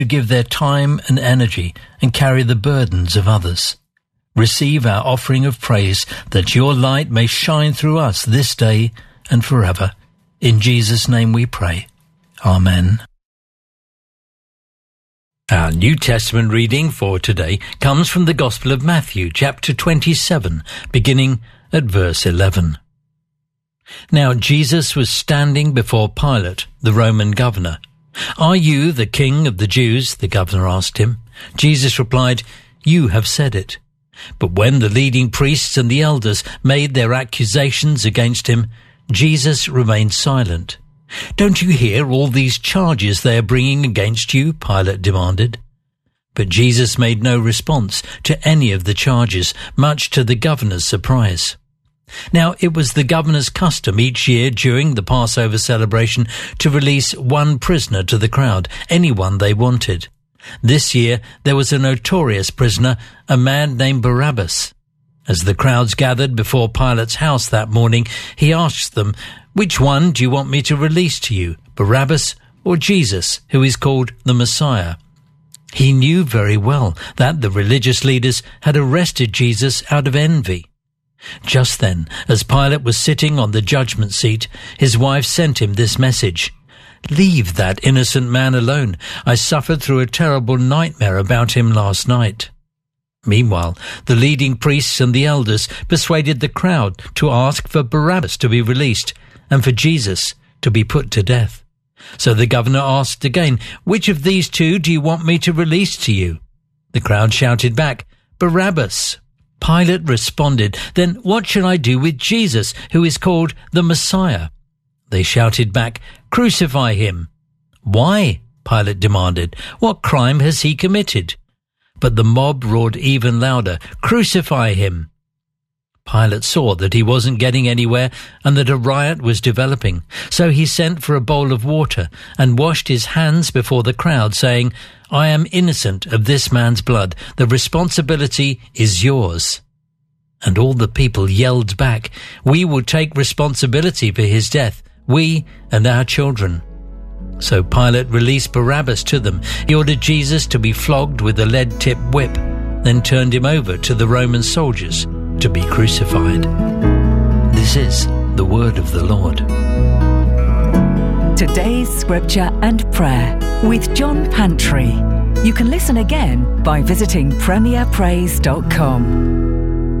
who give their time and energy and carry the burdens of others. Receive our offering of praise, that your light may shine through us this day and forever. In Jesus' name we pray. Amen. Our New Testament reading for today comes from the Gospel of Matthew, chapter 27, beginning at verse 11. Now Jesus was standing before Pilate, the Roman governor. "Are you the king of the Jews?" the governor asked him. Jesus replied, "You have said it." But when the leading priests and the elders made their accusations against him, Jesus remained silent. "Don't you hear all these charges they are bringing against you?" Pilate demanded. But Jesus made no response to any of the charges, much to the governor's surprise. Now it was the governor's custom each year during the Passover celebration to release one prisoner to the crowd, anyone they wanted. This year there was a notorious prisoner, a man named Barabbas. As the crowds gathered before Pilate's house that morning, he asked them, "Which one do you want me to release to you, Barabbas or Jesus, who is called the Messiah?" He knew very well that the religious leaders had arrested Jesus out of envy. Just then, as Pilate was sitting on the judgment seat, his wife sent him this message: "Leave that innocent man alone. I suffered through a terrible nightmare about him last night." Meanwhile, the leading priests and the elders persuaded the crowd to ask for Barabbas to be released and for Jesus to be put to death. So the governor asked again, "Which of these two do you want me to release to you?" The crowd shouted back, "Barabbas." Pilate responded, "Then what shall I do with Jesus, who is called the Messiah?" They shouted back, "Crucify him." "Why?" Pilate demanded. "What crime has he committed?" But the mob roared even louder, "Crucify him." Pilate saw that he wasn't getting anywhere and that a riot was developing. So he sent for a bowl of water and washed his hands before the crowd, saying, "I am innocent of this man's blood. The responsibility is yours." And all the people yelled back, "We will take responsibility for his death, we and our children." So Pilate released Barabbas to them. He ordered Jesus to be flogged with a lead-tipped whip, then turned him over to the Roman soldiers to be crucified. This is the word of the Lord. Today's Scripture and Prayer with John Pantry. You can listen again by visiting premierpraise.com.